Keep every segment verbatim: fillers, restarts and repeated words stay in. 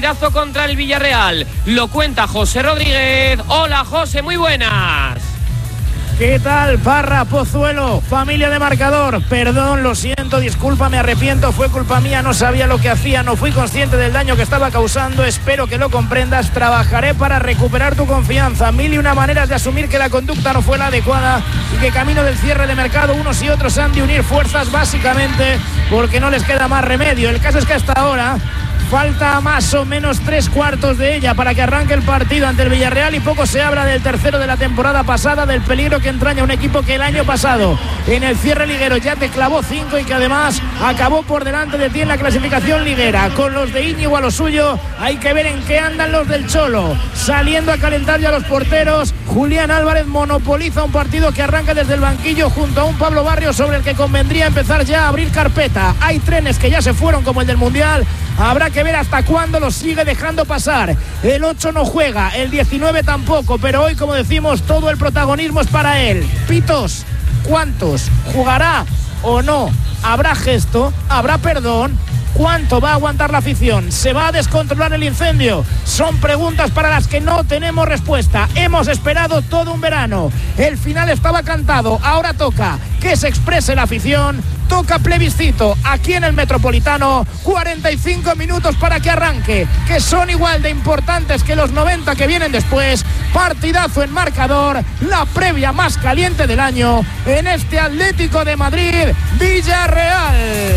Contra el Villarreal, lo cuenta José Rodríguez. Hola José, muy buenas. ¿Qué tal, Parra, Pozuelo, familia de Marcador? Perdón, lo siento, disculpa, me arrepiento, fue culpa mía, no sabía lo que hacía, no fui consciente del daño que estaba causando, espero que lo comprendas, trabajaré para recuperar tu confianza. Mil y una maneras de asumir que la conducta no fue la adecuada y que camino del cierre de mercado unos y otros han de unir fuerzas básicamente porque no les queda más remedio. El caso es que hasta ahora falta más o menos tres cuartos de ella para que arranque el partido ante el Villarreal y poco se habla del tercero de la temporada pasada, del peligro que entraña un equipo que el año pasado en el cierre liguero ya te clavó cinco y que además acabó por delante de ti en la clasificación liguera. Con los de Íñigo a lo suyo, hay que ver en qué andan los del Cholo, saliendo a calentar ya los porteros. Julián Álvarez monopoliza un partido que arranca desde el banquillo junto a un Pablo Barrios sobre el que convendría empezar ya a abrir carpeta. Hay trenes que ya se fueron como el del Mundial, habrá que ver hasta cuándo los sigue dejando pasar. El ocho no juega, el diecinueve tampoco, pero hoy, como decimos, todo el protagonismo es para él. Pitos, ¿cuántos? ¿Jugará o no? ¿Habrá gesto? ¿Habrá perdón? ¿Cuánto va a aguantar la afición? ¿Se va a descontrolar el incendio? Son preguntas para las que no tenemos respuesta. Hemos esperado todo un verano. El final estaba cantado. Ahora toca que se exprese la afición. Toca plebiscito aquí en el Metropolitano. cuarenta y cinco minutos para que arranque, que son igual de importantes que los noventa que vienen después. Partidazo en Marcador, la previa más caliente del año en este Atlético de Madrid Villarreal.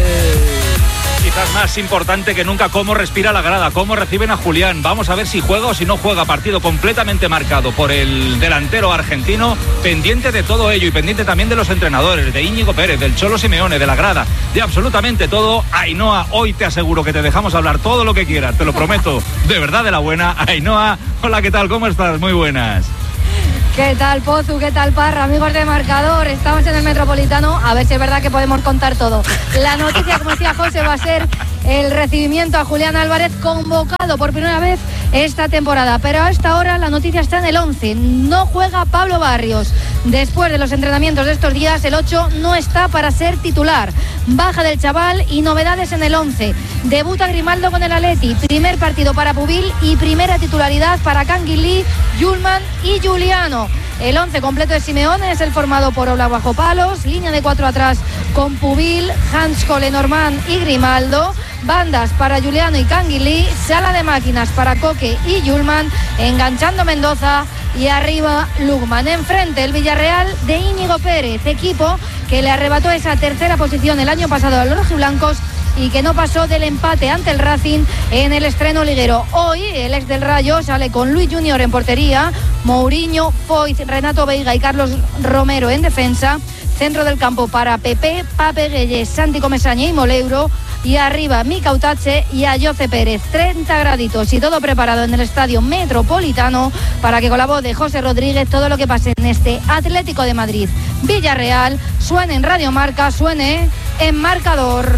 Quizás más importante que nunca cómo respira la grada, cómo reciben a Julián. Vamos a ver si juega o si no juega. Partido completamente marcado por el delantero argentino, pendiente de todo ello y pendiente también de los entrenadores, de Íñigo Pérez, del Cholo Simeone, de la grada, de absolutamente todo. Ainhoa, hoy te aseguro que te dejamos hablar todo lo que quieras, te lo prometo, de verdad de la buena. Ainhoa, hola, ¿qué tal? ¿Cómo estás? Muy buenas. ¿Qué tal, Pozu? ¿Qué tal, Parra? Amigos de Marcador, estamos en el Metropolitano, a ver si es verdad que podemos contar todo. La noticia, como decía José, va a ser el recibimiento a Julián Álvarez, convocado por primera vez esta temporada, pero a esta hora la noticia está en el once, no juega Pablo Barrios. Después de los entrenamientos de estos días, el ocho no está para ser titular. Baja del chaval y novedades en el once. Debuta Grimaldo con el Atleti, primer partido para Pubil y primera titularidad para Canguilí, Yulman y Juliano. El once completo de Simeone es el formado por Oblak bajo palos, línea de cuatro atrás con Pubil, Hansko, Lenormand y Grimaldo, bandas para Juliano y Canguilí, sala de máquinas para Coque y Yulman, enganchando Mendoza y arriba Lugman. Enfrente el Villarreal de Íñigo Pérez, equipo que le arrebató esa tercera posición el año pasado a los rojiblancos y que no pasó del empate ante el Racing en el estreno liguero. Hoy el ex del Rayo sale con Luis Junior en portería, Mourinho, Foyt, Renato Veiga y Carlos Romero en defensa. Centro del campo para Pepe, Pape Gueye, Santi Comesaña y Moleiro. Y arriba Mika Utache y Ayoce Pérez. treinta graditos y todo preparado en el Estadio Metropolitano para que con la voz de José Rodríguez todo lo que pase en este Atlético de Madrid Villarreal suene en Radio Marca, suene en Marcador.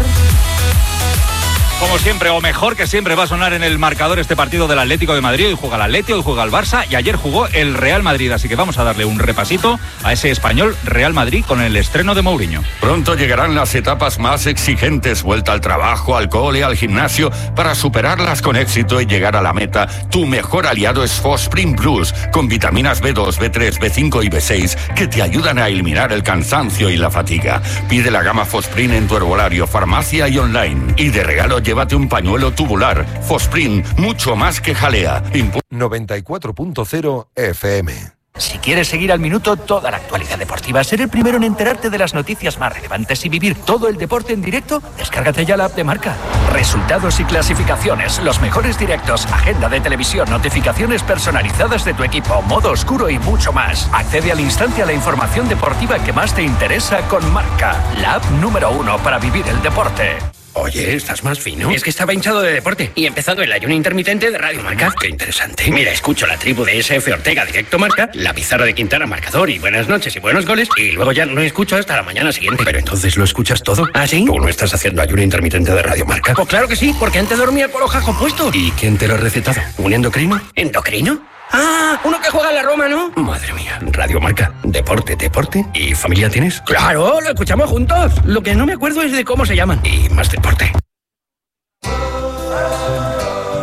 Como siempre, o mejor que siempre, va a sonar en el Marcador este partido del Atlético de Madrid. Hoy juega el Atlético, hoy juega el Barça y ayer jugó el Real Madrid. Así que vamos a darle un repasito a ese español Real Madrid con el estreno de Mourinho. Pronto llegarán las etapas más exigentes, vuelta al trabajo, al cole, al gimnasio, para superarlas con éxito y llegar a la meta. Tu mejor aliado es Fosprin Plus, con vitaminas B dos, B tres, B cinco y B seis, que te ayudan a eliminar el cansancio y la fatiga. Pide la gama Fosprin en tu herbolario, farmacia y online. Y de regalo llévate un pañuelo tubular. Fosprin, mucho más que jalea. Impu- noventa y cuatro punto cero F M. Si quieres seguir al minuto toda la actualidad deportiva, ser el primero en enterarte de las noticias más relevantes y vivir todo el deporte en directo, descárgate ya la app de Marca. Resultados y clasificaciones, los mejores directos, agenda de televisión, notificaciones personalizadas de tu equipo, modo oscuro y mucho más. Accede al instante a la información deportiva que más te interesa con Marca, la app número uno para vivir el deporte. Oye, estás más fino. Es que estaba hinchado de deporte y empezado el ayuno intermitente de Radio Marca. Qué interesante. Mira, escucho la tribu de S F Ortega Directo Marca, la pizarra de Quintana Marcador y buenas noches y buenos goles, y luego ya no escucho hasta la mañana siguiente. Pero entonces lo escuchas todo. ¿Ah, sí? ¿Tú no estás haciendo ayuno intermitente de Radio Marca? Pues claro que sí, porque antes dormía con los jajos puestos. ¿Y quién te lo ha recetado? ¿Un endocrino? ¿Endocrino? Ah, uno que juega en la Roma, ¿no? Madre mía, Radio Marca, deporte, deporte. ¿Y familia tienes? Claro, lo escuchamos juntos. Lo que no me acuerdo es de cómo se llaman. Y más deporte. Lo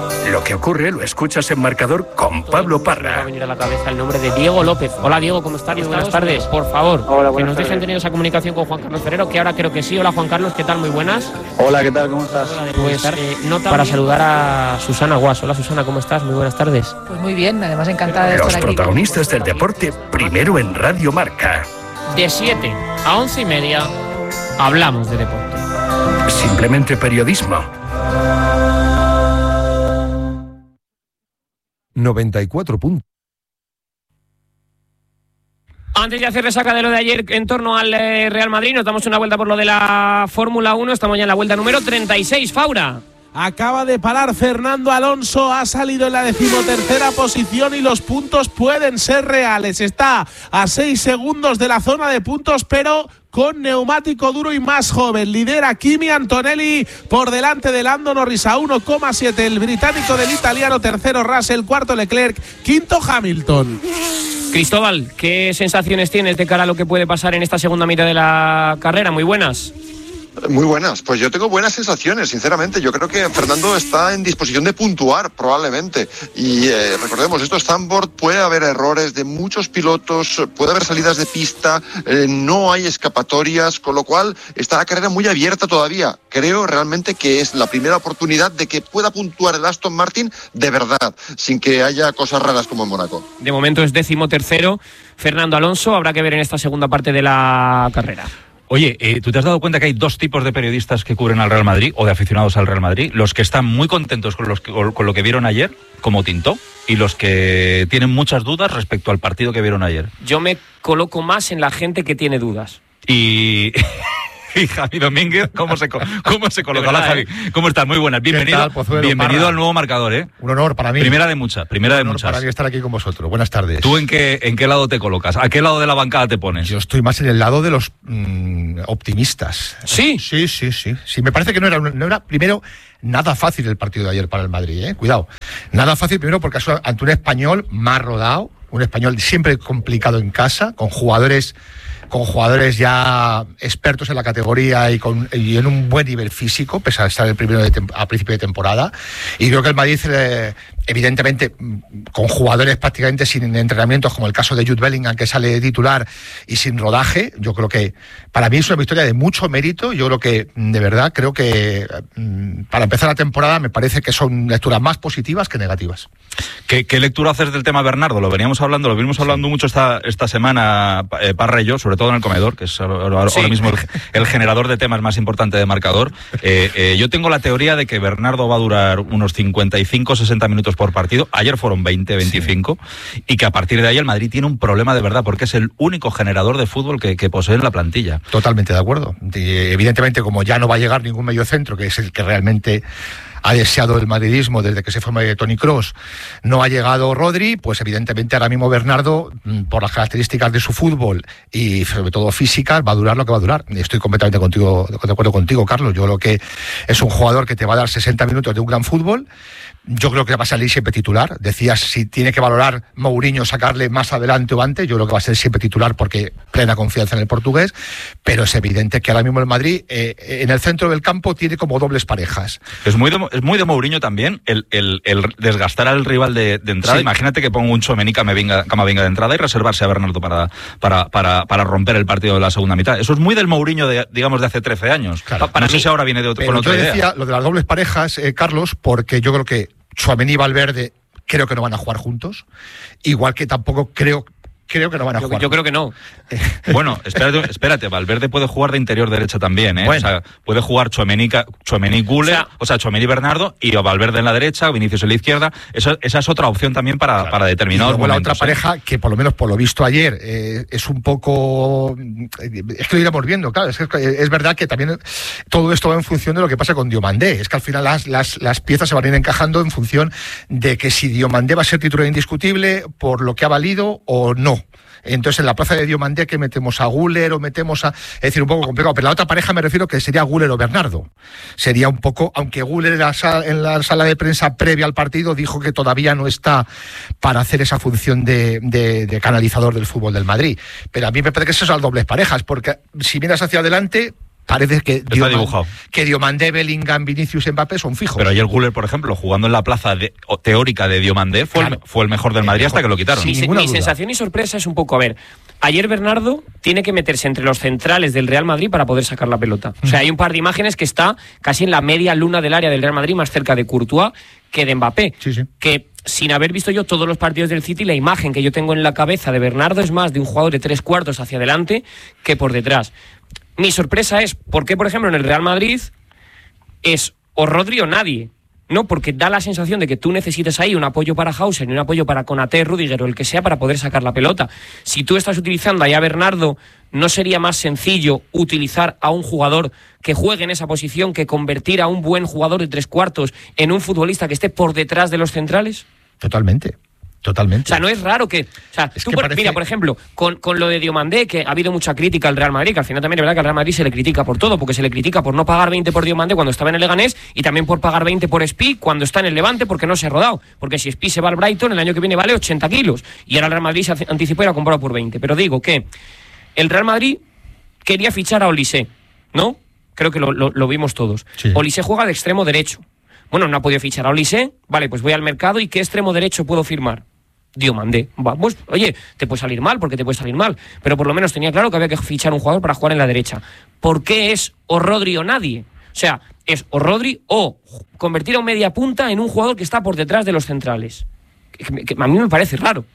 que ocurre lo escuchas en Marcador con Pablo Parra. Me va a venir a la cabeza el nombre de Diego López. Hola Diego, ¿cómo estás? Muy buenas tardes. Por favor, Hola, que nos tardes. dejen tener esa comunicación con Juan Carlos Ferrero, que ahora creo que sí. Hola Juan Carlos, ¿qué tal? Muy buenas. Hola, ¿qué tal? ¿Cómo estás? Pues eh, nota para saludar a Susana Guas. Hola Susana, ¿cómo estás? Muy buenas tardes. Pues muy bien, además encantada de Los estar aquí. protagonistas del deporte, primero en Radio Marca. De siete a once y media hablamos de deporte. Simplemente periodismo. noventa y cuatro puntos. Antes de hacer resaca de lo de ayer en torno al eh, Real Madrid, nos damos una vuelta por lo de la Fórmula uno. Estamos ya en la vuelta número treinta y seis, Faura. Acaba de parar Fernando Alonso, ha salido en la decimotercera posición y los puntos pueden ser reales. Está a seis segundos de la zona de puntos, pero con neumático duro y más joven. Lidera Kimi Antonelli por delante de Lando Norris a uno coma siete. El británico del italiano, tercero Russell, cuarto Leclerc, quinto Hamilton. Cristóbal, ¿qué sensaciones tienes de cara a lo que puede pasar en esta segunda mitad de la carrera? Muy buenas. Muy buenas, pues yo tengo buenas sensaciones, sinceramente. Yo creo que Fernando está en disposición de puntuar, probablemente. Y eh, recordemos, esto es Zandvoort, puede haber errores de muchos pilotos, puede haber salidas de pista, eh, no hay escapatorias, con lo cual está la carrera muy abierta todavía. Creo realmente que es la primera oportunidad de que pueda puntuar el Aston Martin de verdad, sin que haya cosas raras como en Mónaco. De momento es décimo tercero Fernando Alonso, habrá que ver en esta segunda parte de la carrera. Oye, eh, ¿tú te has dado cuenta que hay dos tipos de periodistas que cubren al Real Madrid o de aficionados al Real Madrid? Los que están muy contentos con, los que, con lo que vieron ayer, como Tintó, y los que tienen muchas dudas respecto al partido que vieron ayer. Yo me coloco más en la gente que tiene dudas. Y... Y Javi Domínguez, ¿cómo se, cómo se coloca? Verdad, Hola, Javi. ¿eh? ¿Cómo estás? Muy buenas. Bienvenido, tal, Pozuelo, bienvenido Parra? al nuevo marcador, ¿eh? Un honor para mí. Primera de muchas, primera Un de honor muchas. para mí estar aquí con vosotros. Buenas tardes. ¿Tú en qué, en qué lado te colocas? ¿A qué lado de la bancada te pones? Yo estoy más en el lado de los mmm, optimistas. ¿Sí? Sí, sí, sí. Sí, me parece que no era, no era, primero, nada fácil el partido de ayer para el Madrid, ¿eh? Cuidado. Nada fácil, primero, porque es ante un español más rodado, un español siempre complicado en casa, con jugadores... con jugadores ya expertos en la categoría y, con, y en un buen nivel físico, pese a estar el primero de tem- a principio de temporada. Y creo que el Madrid, eh, evidentemente, con jugadores prácticamente sin entrenamientos, como el caso de Jude Bellingham, que sale titular y sin rodaje, yo creo que para mí es una victoria de mucho mérito. Yo creo que, de verdad, creo que para empezar la temporada me parece que son lecturas más positivas que negativas. ¿Qué, qué lectura haces del tema Bernardo? Lo veníamos hablando, lo venimos hablando sí. mucho esta, esta semana, eh, Parra y yo, sobre todo en el comedor, que es ahora, sí. ahora mismo el, el generador de temas más importante de marcador. Eh, eh, yo tengo la teoría de que Bernardo va a durar unos cincuenta y cinco sesenta minutos por partido. Ayer fueron veinte veinticinco sí. y que a partir de ahí el Madrid tiene un problema de verdad, porque es el único generador de fútbol que, que posee en la plantilla. Totalmente de acuerdo. Y, evidentemente, como ya no va a llegar ningún mediocentro, que es el que realmente ha deseado el madridismo desde que se fue Toni Kroos, no ha llegado Rodri, pues evidentemente ahora mismo Bernardo, por las características de su fútbol y sobre todo físicas, va a durar lo que va a durar. Estoy completamente contigo, de acuerdo contigo, Carlos. Yo creo que es un jugador que te va a dar sesenta minutos de un gran fútbol. Yo creo que va a salir siempre titular. Decías si tiene que valorar Mourinho sacarle más adelante o antes. Yo creo que va a ser siempre titular porque plena confianza en el portugués. Pero es evidente que ahora mismo el Madrid eh, en el centro del campo tiene como dobles parejas. Es muy de, es muy de Mourinho también el, el, el desgastar al rival de, de entrada. Sí. Imagínate que ponga un Tchouaméni Camavinga de entrada y reservarse a Bernardo para, para, para, para romper el partido de la segunda mitad. Eso es muy del Mourinho de, digamos, de hace trece años. Claro. Para no sé si ahora viene de otro, con otra yo idea. Decía lo de las dobles parejas, eh, Carlos, porque yo creo que Tchouaméni y Valverde creo que no van a jugar juntos, igual que tampoco creo creo que no van a yo, jugar. Yo creo que no. Bueno, espérate, espérate, Valverde puede jugar de interior derecha también, ¿eh? Bueno. O sea, puede jugar Tchouaméni, Tchouaméni Güler, o sea, o sea Tchouaméni Bernardo y Valverde en la derecha, Vinicius en la izquierda. Eso, esa es otra opción también para, claro. para determinados y momentos. La otra pareja, que por lo menos por lo visto ayer, eh, es un poco... Es que lo iremos viendo, claro. Es, que es verdad que también todo esto va en función de lo que pasa con Diomandé. Es que al final las, las, las piezas se van a ir encajando en función de que si Diomandé va a ser titular indiscutible por lo que ha valido o no. Entonces, en la plaza de Diomandé, que metemos a Güler o metemos a... Es decir, un poco complicado. Pero la otra pareja me refiero que sería Güler o Bernardo. Sería un poco... Aunque Güler en la, sala, en la sala de prensa previa al partido dijo que todavía no está para hacer esa función de, de, de canalizador del fútbol del Madrid. Pero a mí me parece que esas son las dobles parejas, porque si miras hacia adelante... Parece que está dibujado. Que Diomandé, Bellingham, Vinicius, Mbappé son fijos. Pero ayer Güler, por ejemplo, jugando en la plaza de, teórica de Diomandé, fue, claro. el, fue el mejor del Madrid hasta que lo quitaron. Mi, mi sensación y sorpresa es un poco, a ver, ayer Bernardo tiene que meterse entre los centrales del Real Madrid para poder sacar la pelota. O sea, hay un par de imágenes que está casi en la media luna del área del Real Madrid, más cerca de Courtois que de Mbappé. Sí, sí. Que sin haber visto yo todos los partidos del City, la imagen que yo tengo en la cabeza de Bernardo es más de un jugador de tres cuartos hacia adelante que por detrás. Mi sorpresa es, ¿por qué, por ejemplo, en el Real Madrid es o Rodri o nadie? No, porque da la sensación de que tú necesitas ahí un apoyo para Hausen y un apoyo para Konaté, Rüdiger o el que sea para poder sacar la pelota. Si tú estás utilizando ahí a Bernardo, ¿no sería más sencillo utilizar a un jugador que juegue en esa posición que convertir a un buen jugador de tres cuartos en un futbolista que esté por detrás de los centrales? Totalmente. Totalmente. O sea, no es raro que... O sea, tú que por, parece... mira, por ejemplo, con, con lo de Diomandé, que ha habido mucha crítica al Real Madrid, que al final también es verdad que al Real Madrid se le critica por todo, porque se le critica por no pagar veinte por Diomandé cuando estaba en el Leganés y también por pagar veinte por Spi cuando está en el Levante porque no se ha rodado. Porque si Spi se va al Brighton, el año que viene vale ochenta kilos. Y ahora el Real Madrid se anticipó y la comprado por veinte. Pero digo que el Real Madrid quería fichar a Olise, ¿no? Creo que lo, lo, lo vimos todos. Sí. Olise juega de extremo derecho. Bueno, no ha podido fichar a Olise. Vale, pues voy al mercado y ¿qué extremo derecho puedo firmar? Diomandé. Pues, oye, te puede salir mal porque te puede salir mal, pero por lo menos tenía claro que había que fichar un jugador para jugar en la derecha. ¿Por qué es o Rodri o nadie? O sea, es o Rodri o convertir a un media punta en un jugador que está por detrás de los centrales. Que, que a mí me parece raro.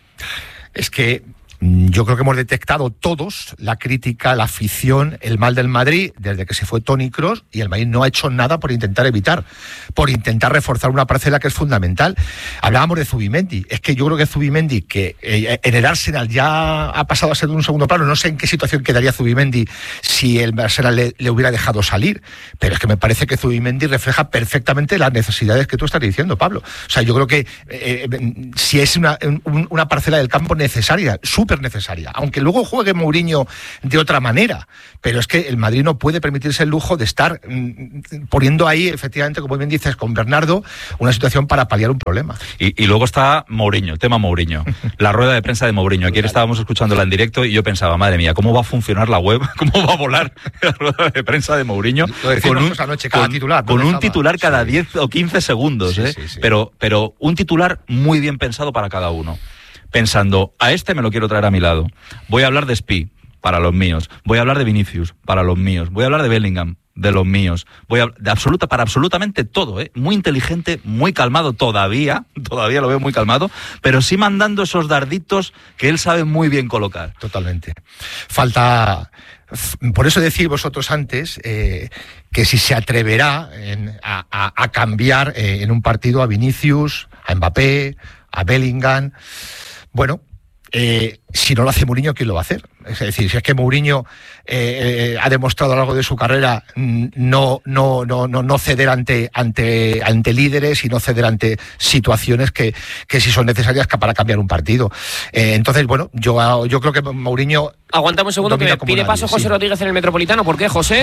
Es que yo creo que hemos detectado todos la crítica, la afición, el mal del Madrid desde que se fue Toni Kroos, y el Madrid no ha hecho nada por intentar evitar, por intentar reforzar una parcela que es fundamental. Hablábamos de Zubimendi, es que yo creo que Zubimendi, que eh, en el Arsenal ya ha pasado a ser de un segundo plano, no sé en qué situación quedaría Zubimendi si el Arsenal le, le hubiera dejado salir, pero es que me parece que Zubimendi refleja perfectamente las necesidades que tú estás diciendo, Pablo. O sea, yo creo que eh, si es una, un, una parcela del campo necesaria, súper necesaria, aunque luego juegue Mourinho de otra manera, pero es que el Madrid no puede permitirse el lujo de estar mmm, poniendo ahí, efectivamente, como bien dices, con Bernardo, una situación para paliar un problema. Y, y luego está Mourinho, el tema Mourinho, la rueda de prensa de Mourinho. Ayer estábamos escuchándola en directo y yo pensaba, madre mía, ¿cómo va a funcionar la web? ¿Cómo va a volar la rueda de prensa de Mourinho? Con un, anoche, cada con, titular, con un titular cada sí. diez o quince segundos, sí, ¿eh? sí, sí. Pero, pero un titular muy bien pensado para cada uno. Pensando, a este me lo quiero traer a mi lado. Voy a hablar de Spi, para los míos. Voy a hablar de Vinicius, para los míos. Voy a hablar de Bellingham, de los míos. Voy a de absoluta para absolutamente todo, ¿eh? Muy inteligente, muy calmado todavía, todavía lo veo muy calmado, pero sí mandando esos darditos que él sabe muy bien colocar. Totalmente. Falta... Por eso decís vosotros antes eh, que si se atreverá en, a, a, a cambiar eh, en un partido a Vinicius, a Mbappé, a Bellingham... Bueno, eh, si no lo hace Mourinho, ¿quién lo va a hacer? Es decir, si es que Mourinho eh, eh, ha demostrado a lo largo de su carrera no, no, no, no, no ceder ante, ante, ante líderes y no ceder ante situaciones que, que sí son necesarias para cambiar un partido. Eh, entonces, bueno, yo, yo creo que Mourinho... Aguantame un segundo que me pide paso José sí. Rodríguez en el Metropolitano. ¿Por qué, José?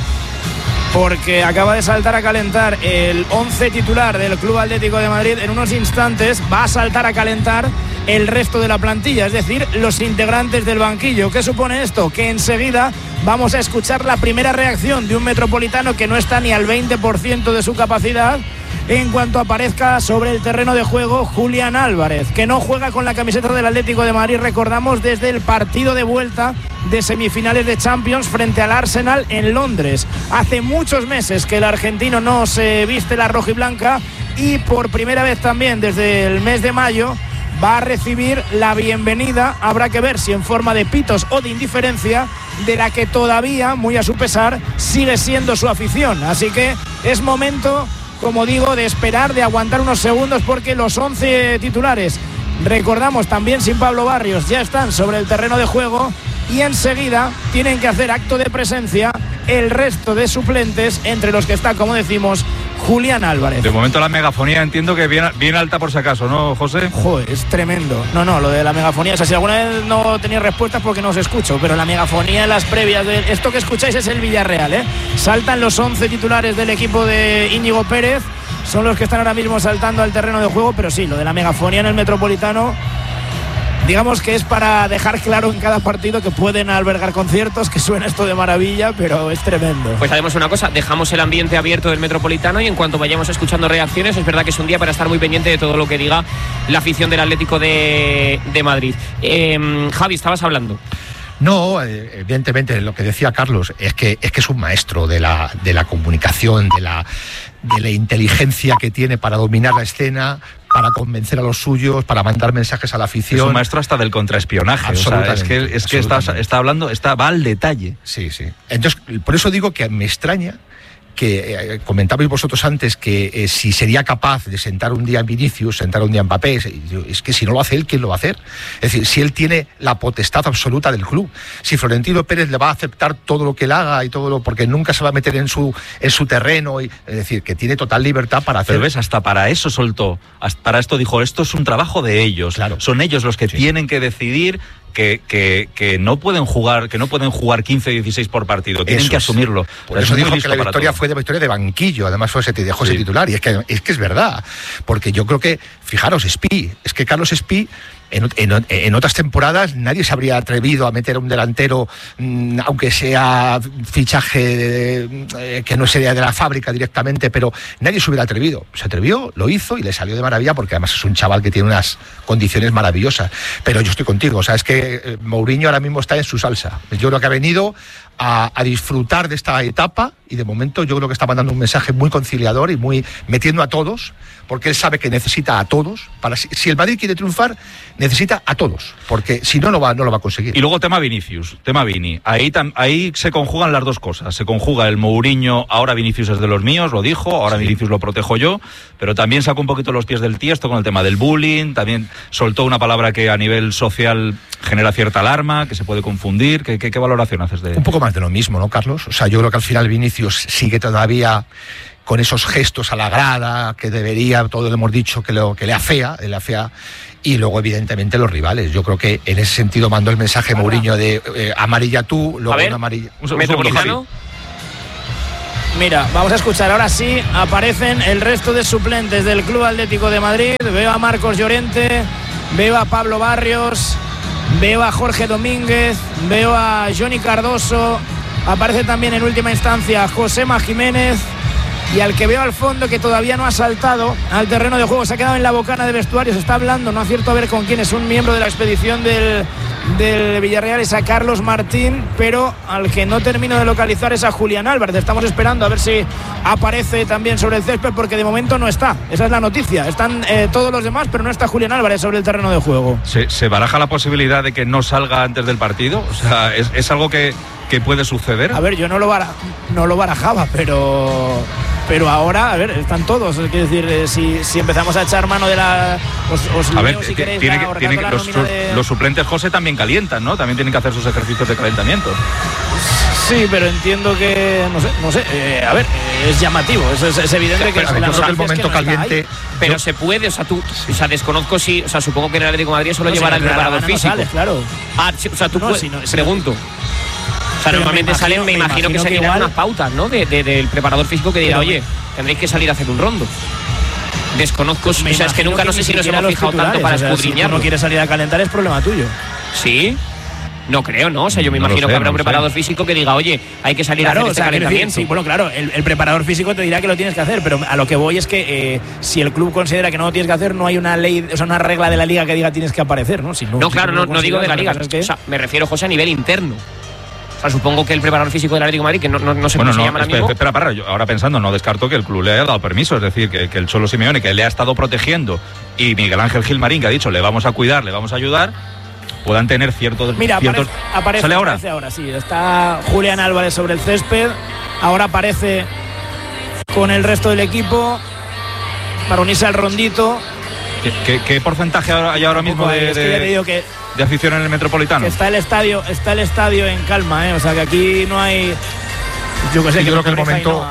Porque acaba de saltar a calentar el once titular del Club Atlético de Madrid. En unos instantes va a saltar a calentar el resto de la plantilla, es decir, los integrantes del banquillo. ¿Qué supone esto? Que enseguida vamos a escuchar la primera reacción de un Metropolitano que no está ni al veinte por ciento de su capacidad en cuanto aparezca sobre el terreno de juego Julián Álvarez, que no juega con la camiseta del Atlético de Madrid, recordamos, desde el partido de vuelta de semifinales de Champions frente al Arsenal en Londres. Hace muchos meses que el argentino no se viste la rojiblanca y por primera vez también desde el mes de mayo va a recibir la bienvenida, habrá que ver si en forma de pitos o de indiferencia, de la que todavía, muy a su pesar, sigue siendo su afición. Así que es momento, como digo, de esperar, de aguantar unos segundos, porque los once titulares, recordamos también sin Pablo Barrios, ya están sobre el terreno de juego y enseguida tienen que hacer acto de presencia el resto de suplentes, entre los que está, como decimos, Julián Álvarez. De momento la megafonía entiendo que bien, bien alta por si acaso, ¿no, José? Joder, es tremendo. No, no, lo de la megafonía, o sea, si alguna vez no tenéis respuestas porque no os escucho, pero la megafonía en las previas de esto que escucháis es el Villarreal, ¿eh? Saltan los once titulares del equipo de Íñigo Pérez, son los que están ahora mismo saltando al terreno de juego, pero sí, lo de la megafonía en el Metropolitano digamos que es para dejar claro en cada partido que pueden albergar conciertos, que suena esto de maravilla, pero es tremendo. Pues haremos una cosa, dejamos el ambiente abierto del Metropolitano y en cuanto vayamos escuchando reacciones, es verdad que es un día para estar muy pendiente de todo lo que diga la afición del Atlético de, de Madrid. Eh, Javi, estabas hablando. No, evidentemente lo que decía Carlos es que es que es un maestro de la, de la comunicación, de la, de la inteligencia que tiene para dominar la escena, para convencer a los suyos, para mandar mensajes a la afición. Es un maestro hasta del contraespionaje. O sea, es que, es que está, está hablando, está, va al detalle. Sí, sí. Entonces, por eso digo que me extraña que eh, comentabais vosotros antes que eh, si sería capaz de sentar un día en Vinicius, sentar un día en Mbappé, es, es que si no lo hace él, ¿quién lo va a hacer? Es decir, si él tiene la potestad absoluta del club, si Florentino Pérez le va a aceptar todo lo que él haga y todo lo, porque nunca se va a meter en su en su terreno, y, es decir, que tiene total libertad para hacer. Pero ves, hasta para eso soltó, hasta para esto dijo, esto es un trabajo de ellos, claro. Son ellos los que sí. tienen que decidir. Que, que, que no pueden jugar que no pueden jugar quince, dieciséis por partido, tienen eso que asumirlo. Por eso dijo que la victoria fue de victoria de banquillo, además fue ese, dejó ese sí. titular, y es que, es que es verdad, porque yo creo que, fijaros, Espí, es que Carlos Espí En, en, en otras temporadas nadie se habría atrevido a meter a un delantero, mmm, aunque sea fichaje eh, que no sería de la fábrica directamente, pero nadie se hubiera atrevido. Se atrevió, lo hizo y le salió de maravilla, porque además es un chaval que tiene unas condiciones maravillosas. Pero yo estoy contigo, o sea, es que eh, Mourinho ahora mismo está en su salsa. Yo creo que ha venido a, a disfrutar de esta etapa, y de momento yo creo que está mandando un mensaje muy conciliador y muy metiendo a todos, porque él sabe que necesita a todos. Para si, si el Madrid quiere triunfar, necesita a todos, porque si no, no, va, no lo va a conseguir. Y luego tema Vinicius, tema Vini. Ahí, tam, ahí se conjugan las dos cosas. Se conjuga el Mourinho, ahora Vinicius es de los míos, lo dijo, ahora sí. Vinicius lo protejo yo, pero también sacó un poquito los pies del tiesto con el tema del bullying, también soltó una palabra que a nivel social genera cierta alarma, que se puede confundir. ¿Qué, qué, qué valoración haces de...? Un poco más de lo mismo, ¿no, Carlos? O sea, yo creo que al final Vinicius sigue todavía con esos gestos a la grada, que debería, todo lo hemos dicho, que, lo, que le afea, le afea, y luego evidentemente los rivales. Yo creo que en ese sentido mandó el mensaje Mourinho de eh, amarilla tú, luego ver, una amarilla... Un, ¿Metropolitano? Mira, vamos a escuchar, ahora sí aparecen el resto de suplentes del Club Atlético de Madrid. Veo a Marcos Llorente, veo a Pablo Barrios, veo a Jorge Domínguez, veo a Johnny Cardoso, aparece también en última instancia Josema Jiménez, y al que veo al fondo, que todavía no ha saltado al terreno de juego, se ha quedado en la bocana de vestuario, se está hablando, no acierto a ver con quién, es un miembro de la expedición del, del Villarreal, es a Carlos Martín, pero al que no termino de localizar es a Julián Álvarez. Estamos esperando a ver si aparece también sobre el césped, porque de momento no está, esa es la noticia, están eh, todos los demás, pero no está Julián Álvarez sobre el terreno de juego. ¿Se, se baraja la posibilidad de que no salga antes del partido? O sea, ¿es, es algo que, que puede suceder? A ver, yo no lo, bara, no lo barajaba, pero... Pero ahora, a ver, están todos. Es decir, eh, si, si empezamos a echar mano de la... Os, os a ver, si queréis, tiene la, que, tiene que, los, de... los suplentes, José, también calientan, ¿no? También tienen que hacer sus ejercicios de calentamiento. Sí, pero entiendo que, no sé, no sé, eh, a ver, eh, es llamativo, es, es, es evidente sí, que... Pero, la que el momento que no caliente... Pero yo... se puede, o sea, tú, sí. o sea, desconozco si, o sea, supongo que en el Atlético de Madrid solo no, llevará si el preparador no físico. Sale, claro. Ah, o sea, tú no, puedes, si no, si pregunto. O sea, pero normalmente me imagino, salen, me imagino, imagino que, que seguirán unas pautas, ¿no? De, de, del preparador físico que dirá, oye, tendréis que salir a hacer un rondo. Desconozco, pues o sea, es que nunca, que no sé si nos hemos fijado tanto para o sea, escudriñarlo. Si tú no quieres salir a calentar, es problema tuyo. ¿Sí? No creo, ¿no? O sea, yo me no imagino sé, que habrá no un preparador sé. físico que diga, oye, hay que salir claro, a hacer o sea, este calentamiento. Decir, sí, bueno, claro, el, el preparador físico te dirá que lo tienes que hacer, pero a lo que voy es que eh, si el club considera que no lo tienes que hacer, no hay una ley, o sea, una regla de la liga que diga tienes que aparecer, ¿no? Si no, no si claro, no, no digo de la liga, que... o sea, me refiero, José, a nivel interno. O sea, supongo que el preparador físico del Atlético de Madrid, que no, no, no sé bueno, cómo no, se llama ahora espera, mismo. Espera, para, yo ahora pensando, no descarto que el club le haya dado permiso, es decir, que, que el Cholo Simeone, que le ha estado protegiendo, y Miguel Ángel Gilmarín, que ha dicho, le vamos a cuidar, le vamos a ayudar, puedan tener ciertos... Mira, ciertos... aparece, aparece, ¿Sale ahora? aparece ahora, sí. Está Julián Álvarez sobre el césped, ahora aparece con el resto del equipo, para unirse al rondito. ¿Qué, qué, qué porcentaje hay ahora mismo de, es que ya te digo que, de afición en el Metropolitano? Que está el estadio, está el estadio en calma, ¿eh? O sea que aquí no hay, yo que sé, sí, que yo creo que el momento un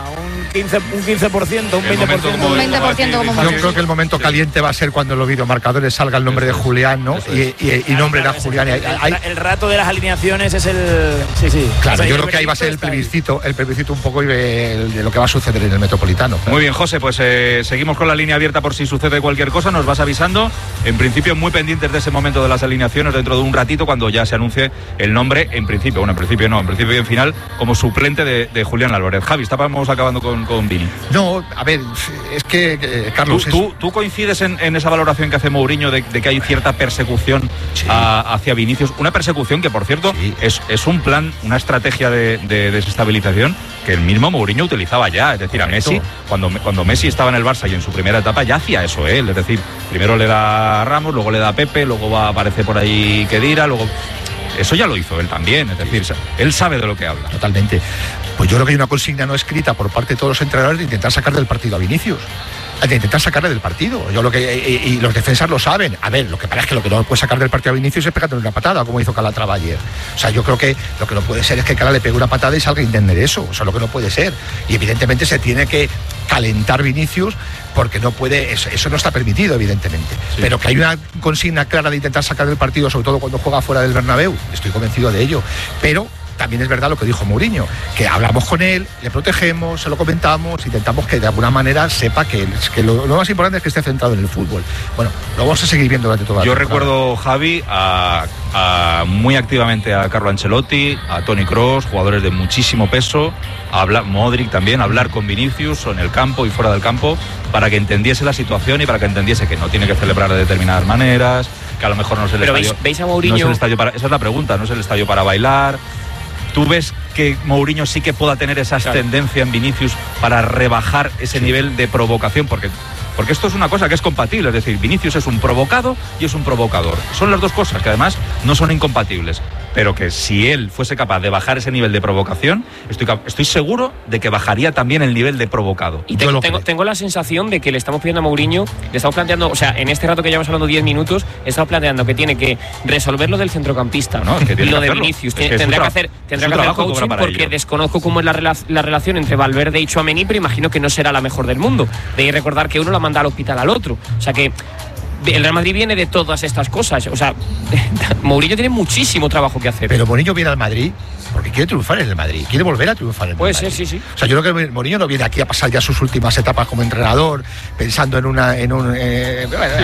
quince, un quince por ciento, un veinte por ciento. Un veinte por ciento como Yo creo que el momento caliente va a ser cuando en los videomarcadores salga el nombre de Julián, ¿no? Y, y, y nombre a Julián. El, el, el rato de las alineaciones es el... Sí, sí. Claro, o sea, yo creo que ahí va a ser el plebiscito, el plebiscito un poco de, de lo que va a suceder en el Metropolitano. Muy bien, José, pues eh, seguimos con la línea abierta por si sucede cualquier cosa, nos vas avisando. En principio, muy pendientes de ese momento de las alineaciones dentro de un ratito, cuando ya se anuncie el nombre, en principio, bueno, en principio no, en principio y en final, como suplente de, de Julián Álvarez. Javi, estábamos acabando con, con Vini. No, a ver, es que, eh, Carlos... ¿Tú, es... tú, ¿Tú coincides en, en esa valoración que hace Mourinho de, de que hay cierta persecución sí. a, hacia Vinicius? Una persecución que, por cierto, sí. es, es un plan, una estrategia de, de desestabilización que el mismo Mourinho utilizaba ya. Es decir, a Messi, cuando, cuando Messi estaba en el Barça y en su primera etapa, ya hacía eso él. Es decir, primero le da a Ramos, luego le da a Pepe, luego va a aparecer por ahí Khedira, luego... Eso ya lo hizo él también, es decir, sí. él sabe de lo que habla. Totalmente. Pues yo creo que hay una consigna no escrita por parte de todos los entrenadores de intentar sacar del partido a Vinicius. De intentar sacarle del partido. Yo lo que y, y los defensas lo saben. A ver, lo que pasa es que lo que no puede sacar del partido a Vinicius es pegándole una patada, como hizo Calatrava ayer. O sea, yo creo que lo que no puede ser es que Cala le pegue una patada y salga a entender eso. O sea, lo que no puede ser. Y evidentemente se tiene que calentar Vinicius porque no puede, eso, eso no está permitido, evidentemente. Sí. Pero que hay una consigna clara de intentar sacar del partido, sobre todo cuando juega fuera del Bernabéu, estoy convencido de ello. Pero también es verdad lo que dijo Mourinho, que hablamos con él, le protegemos, se lo comentamos, intentamos que de alguna manera sepa que, que lo, lo más importante es que esté centrado en el fútbol. Bueno, lo vamos a seguir viendo durante toda la Yo temporada. recuerdo, Javi, a, a muy activamente a Carlo Ancelotti, a Toni Kroos, jugadores de muchísimo peso, a hablar, Modric también, a hablar con Vinicius en el campo y fuera del campo, para que entendiese la situación y para que entendiese que no tiene que celebrar de determinadas maneras, que a lo mejor no es el Pero estadio. ¿veis, ¿veis a Mourinho? No es el estadio para, esa es la pregunta, no es el estadio para bailar. ¿Tú ves que Mourinho sí que pueda tener esa claro. tendencia en Vinicius para rebajar ese sí. nivel de provocación? Porque, porque esto es una cosa que es compatible, es decir, Vinicius es un provocado y es un provocador. Son las dos cosas que además no son incompatibles, pero que si él fuese capaz de bajar ese nivel de provocación, estoy, estoy seguro de que bajaría también el nivel de provocado. Y tengo, tengo, tengo la sensación de que le estamos pidiendo a Mourinho, le estamos planteando, o sea, en este rato que llevamos hablando diez minutos, estamos planteando que tiene que resolver lo del centrocampista, no, es que tiene y lo que de Vinicius. Es tiene, que tendrá tra- que hacer, tendrá que hacer coaching porque ello. desconozco cómo es la, rela- la relación entre Valverde y Tchouaméni, pero imagino que no será la mejor del mundo. De recordar que uno la manda al hospital al otro. O sea que el Real Madrid viene de todas estas cosas. O sea, Mourinho tiene muchísimo trabajo que hacer. Pero Mourinho viene al Madrid porque quiere triunfar en el Madrid, quiere volver a triunfar en el Puede Madrid. ser, sí, sí. O sea, yo creo que Mourinho no viene aquí a pasar ya sus últimas etapas como entrenador, pensando en una, en un, eh, bueno,